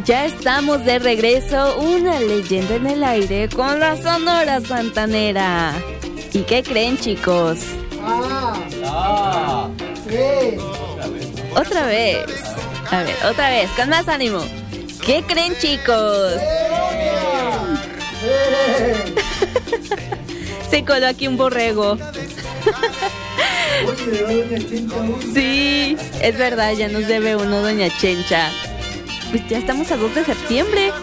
Ya estamos de regreso, una leyenda en el aire con la Sonora Santanera. ¿Y qué creen, chicos? Sí. Otra vez. A ver, otra vez, con más ánimo. ¿Qué creen, chicos? Se coló aquí un borrego. Sí, es verdad, ya nos debe uno doña Chencha. Pues ya estamos a 2 de septiembre.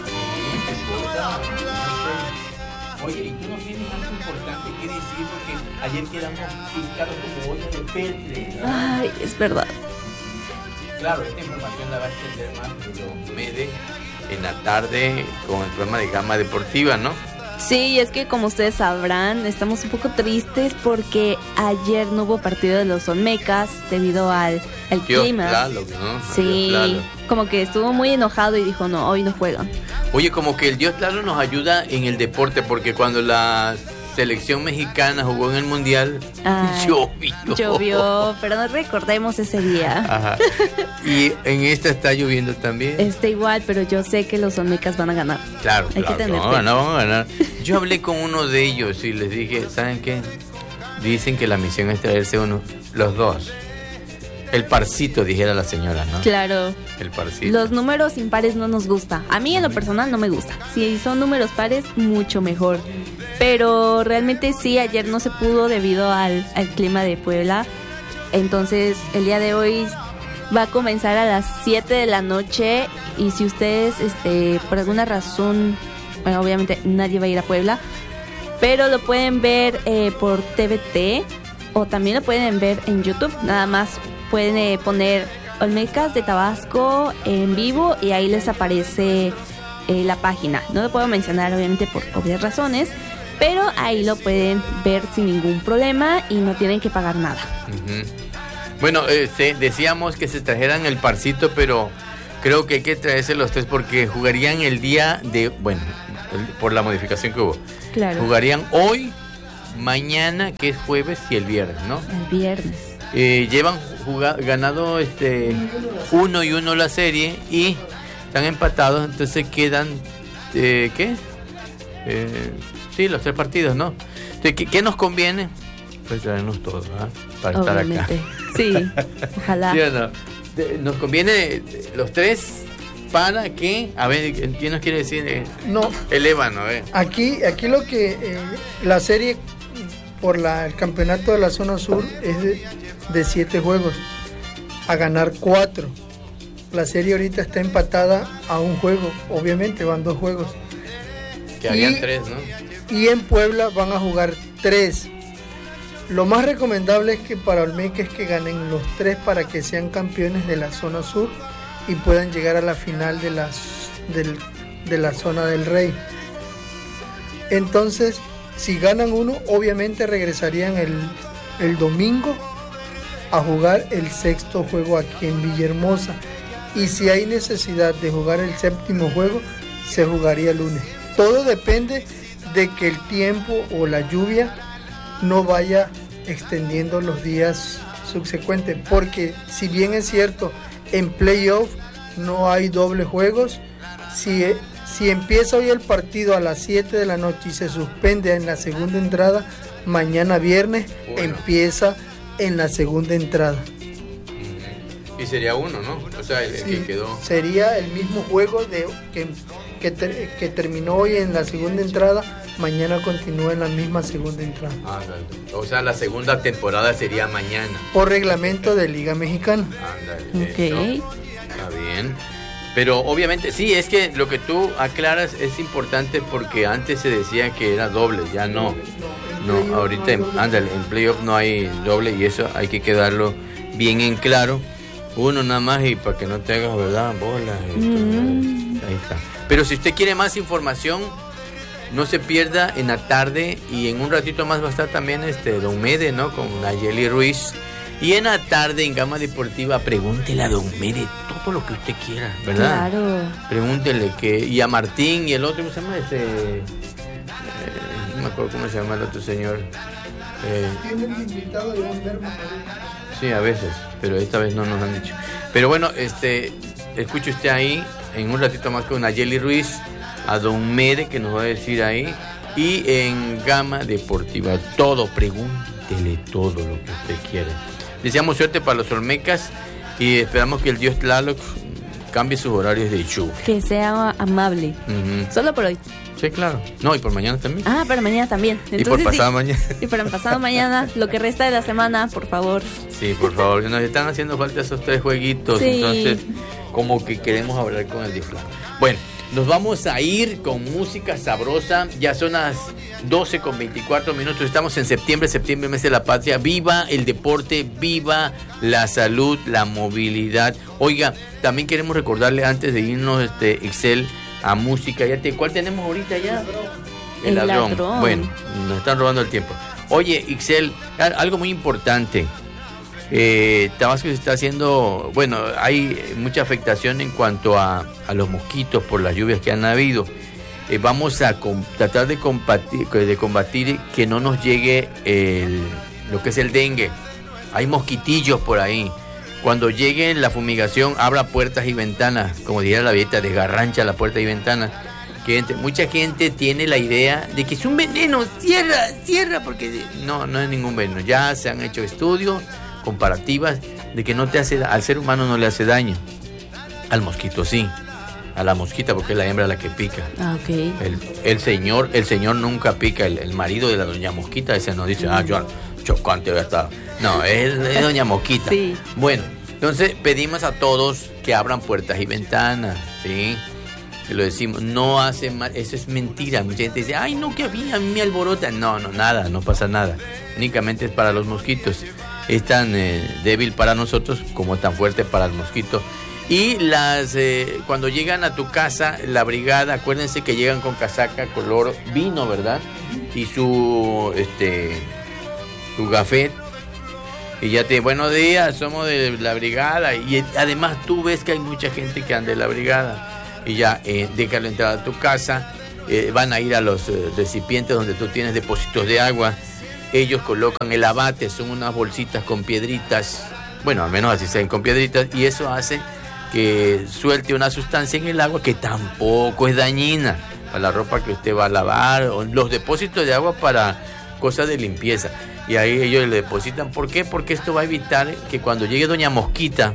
Oye, ¿y tú no tienes algo importante que decir? Porque ayer quedamos picados como olla de petre. Ay, es verdad. Claro, esta información la va a extender más pero Mede en la tarde con el programa de Gama Deportiva, ¿no? Sí, es que como ustedes sabrán, estamos un poco tristes porque ayer no hubo partido de los Olmecas debido al clima. Tlaloc, ¿no? Sí, como que estuvo muy enojado y dijo, no, hoy no juegan. Oye, como que el Dios Tlaloc nos ayuda en el deporte, porque cuando la selección mexicana jugó en el Mundial, llovió, pero no recordemos ese día. Ajá. Y en esta está lloviendo también. Igual, pero yo sé que los Olmecas van a ganar. Claro, Hay que tener fe. van a ganar. Yo hablé con uno de ellos y les dije, ¿saben qué? Dicen que la misión es traerse los dos. El parcito, dijera la señora, ¿no? Claro. El parcito. Los números impares no nos gusta. A mí en lo personal no me gusta. Si son números pares, mucho mejor. Pero realmente sí, ayer no se pudo debido al clima de Puebla. Entonces el día de hoy va a comenzar a las 7 de la noche. Y si ustedes, por alguna razón, bueno, obviamente nadie va a ir a Puebla, pero lo pueden ver por TVT o también lo pueden ver en YouTube. Nada más pueden poner Olmecas de Tabasco en vivo y ahí les aparece la página. No lo puedo mencionar obviamente por obvias razones, pero ahí lo pueden ver sin ningún problema y no tienen que pagar nada. Uh-huh. Bueno, decíamos que se trajeran el parcito, pero creo que hay que traerse los tres porque jugarían el día de, bueno, por la modificación que hubo. Claro. Jugarían hoy, mañana, que es jueves, y el viernes, ¿no? El viernes. Llevan ganado 1-1 la serie y están empatados, entonces quedan ¿qué? Sí, los 3 partidos, ¿no? Entonces, ¿qué nos conviene? Pues traernos todos, ¿verdad? Para obviamente. Estar acá. Sí, ojalá. ¿Sí o no? Nos conviene los 3 para que, a ver, ¿quién nos quiere decir? No. El ébano, a ver. Aquí lo que la serie por el campeonato de la zona sur es de 7 juegos, a ganar 4. La serie ahorita está empatada a 1 juego, obviamente van 2 juegos. Que habían 3, ¿no? Y en Puebla van a jugar 3. Lo más recomendable es que para Olmeca es que ganen los 3 para que sean campeones de la zona sur y puedan llegar a la final de la zona del Rey. Entonces, si ganan 1, obviamente regresarían el domingo a jugar el 6º juego aquí en Villahermosa. Y si hay necesidad de jugar el 7º juego, se jugaría el lunes. Todo depende de que el tiempo o la lluvia no vaya extendiendo los días subsecuentes. Porque si bien es cierto, en playoff no hay doble juegos, si empieza hoy el partido a las 7 de la noche y se suspende en la segunda entrada, mañana viernes empieza en la segunda entrada. Y sería 1, ¿no? O sea, el que quedó. Sería el mismo juego que terminó hoy en la segunda entrada, mañana continúa en la misma segunda entrada. Ándale. O sea, la segunda temporada sería mañana. Por reglamento de Liga Mexicana. Ándale. Ok. Está bien. Pero obviamente, sí, es que lo que tú aclaras es importante porque antes se decía que era doble, ya no. No, ahorita, ándale, en playoff no hay doble y eso hay que quedarlo bien en claro. 1 nada más y para que no te hagas, ¿verdad? Bolas. Ahí está. Pero si usted quiere más información, no se pierda en la tarde y en un ratito más va a estar también Don Mede, ¿no? Con Nayeli Ruiz. Y en la tarde en Gama Deportiva, pregúntele a Don Mede todo lo que usted quiera, ¿verdad? Claro. Pregúntele y a Martín y el otro, ¿cómo se llama? No me acuerdo cómo se llama el otro señor. ¿Tienen invitado Iván Berman? Sí, a veces, pero esta vez no nos han dicho. Pero bueno, escuche usted ahí en un ratito más con Nayeli Ruiz, a Don Mere, que nos va a decir ahí, y en Gama Deportiva. Todo, pregúntele todo lo que usted quiere. Deseamos suerte para los Olmecas y esperamos que el Dios Tlaloc cambie sus horarios de lluvia. Que sea amable. Solo por hoy. Sí, claro. No, y por mañana también. Ah, para mañana también. Entonces, y por pasado mañana. Y para pasado mañana, lo que resta de la semana, por favor. Sí, por favor. Nos están haciendo falta esos 3 jueguitos. Sí. Entonces, como que queremos hablar con el Difla. Bueno, nos vamos a ir con música sabrosa. Ya son las 12:24. Estamos en septiembre, mes de la patria. Viva el deporte, viva la salud, la movilidad. Oiga, también queremos recordarle antes de irnos, Ixel, a música. ¿Cuál tenemos ahorita ya? El ladrón. Bueno, nos están robando el tiempo. Oye, Ixel, algo muy importante. Tabasco se está haciendo, bueno, hay mucha afectación en cuanto a los mosquitos por las lluvias que han habido. Vamos a tratar de combatir que no nos llegue lo que es el dengue. Hay mosquitillos por ahí. Cuando llegue la fumigación, abra puertas y ventanas, como diría la viejita, desgarrancha la puerta y ventana. Mucha gente tiene la idea de que es un veneno, cierra, porque no es ningún veneno. Ya se han hecho estudios comparativas de que al ser humano no le hace daño. Al mosquito sí, a la mosquita, porque es la hembra la que pica. Ah, okay. El señor nunca pica, el marido de la doña Mosquita, ese no dice, yo chocante voy a estar. No, es doña Mosquita. Sí. Bueno, entonces pedimos a todos que abran puertas y ventanas, ¿sí? Lo decimos, no hace mal, eso es mentira. Mucha gente dice, ay no, que a mí me alborota. No, nada, no pasa nada. Únicamente es para los mosquitos. Es tan débil para nosotros como tan fuerte para el mosquito. Y cuando llegan a tu casa, la brigada, acuérdense que llegan con casaca color vino, ¿verdad? Y su gafet. Y ya buenos días, somos de la brigada. Y además tú ves que hay mucha gente que anda de la brigada. Y ya déjalo entrar a tu casa. Van a ir a los recipientes donde tú tienes depósitos de agua. Ellos colocan el abate, son unas bolsitas con piedritas. Bueno, al menos así se ven, con piedritas. Y eso hace que suelte una sustancia en el agua que tampoco es dañina para la ropa que usted va a lavar, o los depósitos de agua para cosas de limpieza. Y ahí ellos le depositan. ¿Por qué? Porque esto va a evitar que cuando llegue doña Mosquita,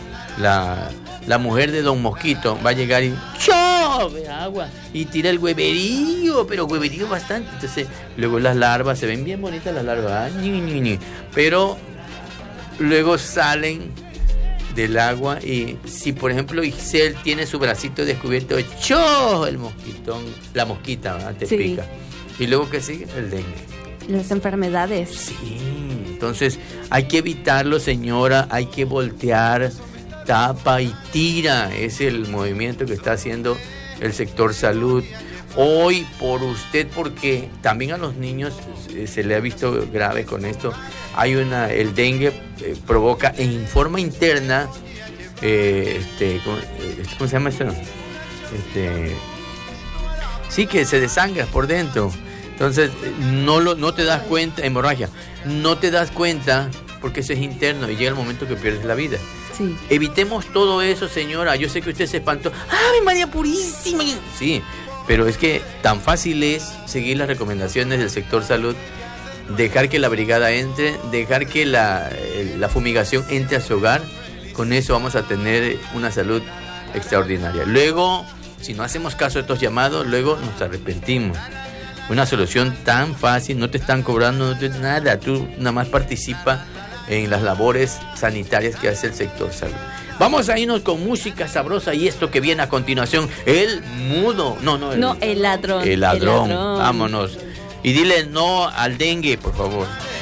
la mujer de don Mosquito, va a llegar y chove agua y tira el hueverío, pero hueverío bastante. Entonces luego las larvas, se ven bien bonitas las larvas, pero luego salen del agua. Y si por ejemplo Ixel tiene su bracito descubierto, el mosquitón, la mosquita, ¿verdad? Te pica. Y luego ¿qué sigue? El dengue, las enfermedades. Sí, entonces hay que evitarlo, señora. Hay que voltear, tapa y tira. Es el movimiento que está haciendo el sector salud hoy por usted, porque también a los niños se le ha visto grave con esto. El dengue provoca en forma interna, ¿cómo se llama esto? Sí, que se desangra por dentro. Entonces no te das cuenta, hemorragia, no te das cuenta porque eso es interno y llega el momento que pierdes la vida. Sí. Evitemos todo eso, señora. Yo sé que usted se espantó. ¡Ay, María Purísima! Sí, pero es que tan fácil es seguir las recomendaciones del sector salud, dejar que la brigada entre, dejar que la fumigación entre a su hogar. Con eso vamos a tener una salud extraordinaria. Luego, si no hacemos caso de estos llamados, luego nos arrepentimos. Una solución tan fácil, no te están cobrando nada, tú nada más participa en las labores sanitarias que hace el sector salud. Vamos a irnos con música sabrosa y esto que viene a continuación, el mudo. El ladrón. El ladrón. Vámonos. Y dile no al dengue, por favor.